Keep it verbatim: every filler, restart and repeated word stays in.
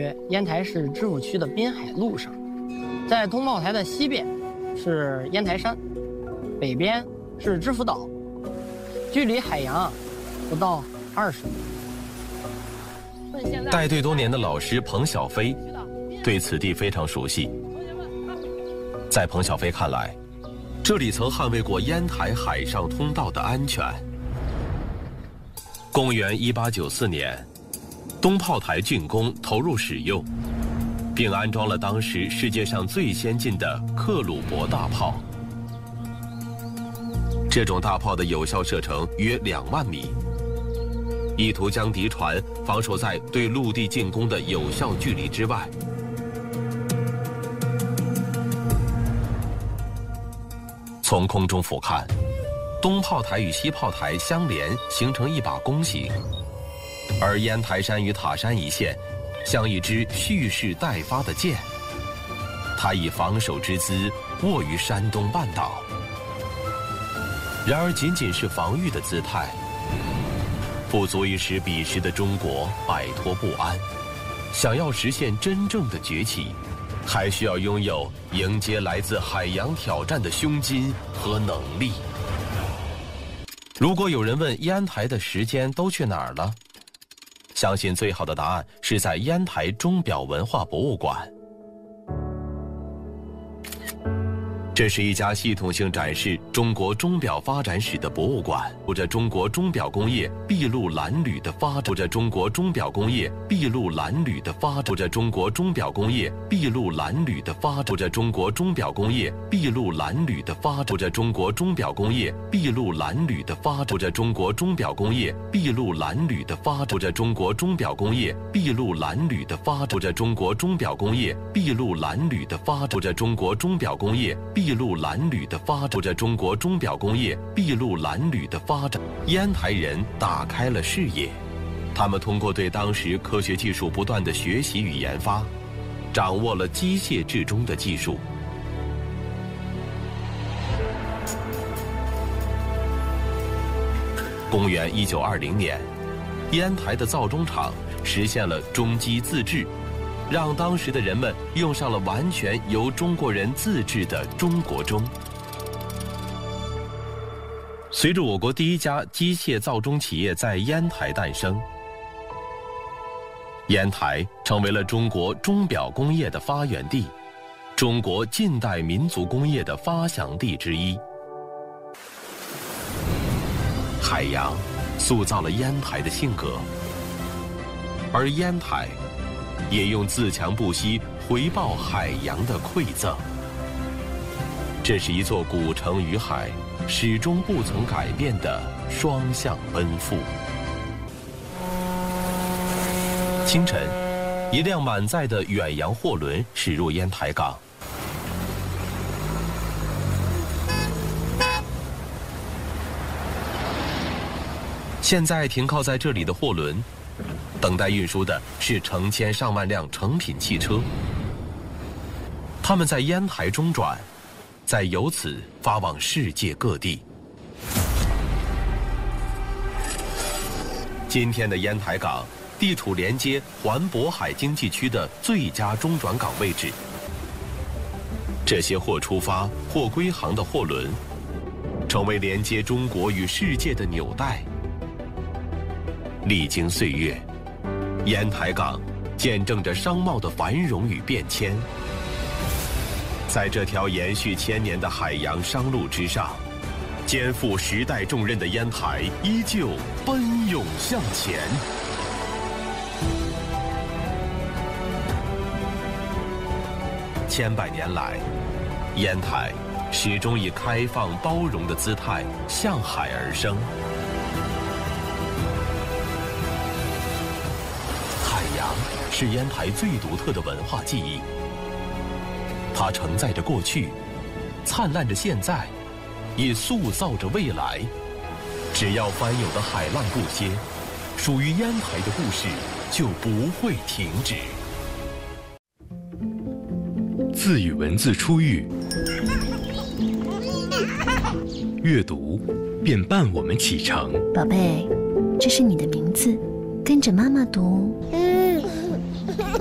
于烟台市知府区的滨海路上，在东炮台的西边是烟台山，北边是知府岛，距离海洋不到二十米。 带队多年的老师彭小飞对此地非常熟悉。在彭小飞看来，这里曾捍卫过烟台海上通道的安全。公元一八九四年，东炮台竣工投入使用，并安装了当时世界上最先进的克虏伯大炮。这种大炮的有效射程约两万米，意图将敌船防守在对陆地进攻的有效距离之外。从空中俯瞰，东炮台与西炮台相连，形成一把弓形，而烟台山与塔山一线，像一支蓄势待发的箭。它以防守之姿卧于山东半岛。然而，仅仅是防御的姿态，不足以使彼时的中国摆脱不安。想要实现真正的崛起，还需要拥有迎接来自海洋挑战的胸襟和能力。如果有人问烟台的时间都去哪儿了，相信最好的答案是在烟台钟表文化博物馆。这是一家系统性展示中国钟表发展史的博物馆，有着中国钟表工业筚路蓝缕的发展，有着中国钟表工业筚路蓝缕的发展，有着中国钟表工业筚路蓝缕的发展，有着中国钟表工业筚路蓝缕的发展，有着中国钟表工业筚路蓝缕的发展，有着中国钟表工业筚路蓝缕的发展，有着中国钟表工业筚路蓝缕的发展，有着中国钟表工业筚路蓝缕的发展，有着中国钟表工业筚路蓝缕的发展，有着中国钟表工业筚路蓝缕的发展。烟台人打开了视野，他们通过对当时科学技术不断的学习与研发，掌握了机械制钟的技术。公元一九二零年，烟台的造钟厂实现了钟机自制，让当时的人们用上了完全由中国人自制的中国钟。随着我国第一家机械造钟企业在烟台诞生，烟台成为了中国钟表工业的发源地，中国近代民族工业的发祥地之一。海洋塑造了烟台的性格，而烟台也用自强不息回报海洋的馈赠。这是一座古城与海始终不曾改变的双向奔赴。清晨，一辆满载的远洋货轮驶入烟台港。现在停靠在这里的货轮，等待运输的是成千上万辆成品汽车。他们在烟台中转，再由此发往世界各地。今天的烟台港地处连接环渤海经济区的最佳中转港位置。这些或出发或归航的货轮，成为连接中国与世界的纽带。历经岁月，烟台港见证着商贸的繁荣与变迁。在这条延续千年的海洋商路之上，肩负时代重任的烟台依旧奔涌向前。千百年来，烟台始终以开放包容的姿态向海而生。海洋是烟台最独特的文化记忆，它承载着过去，灿烂着现在，也塑造着未来。只要翻涌的海浪不歇，属于烟台的故事就不会停止。 字与文字初遇，阅读便伴我们启程。 宝贝，这是你的名字，跟着妈妈读。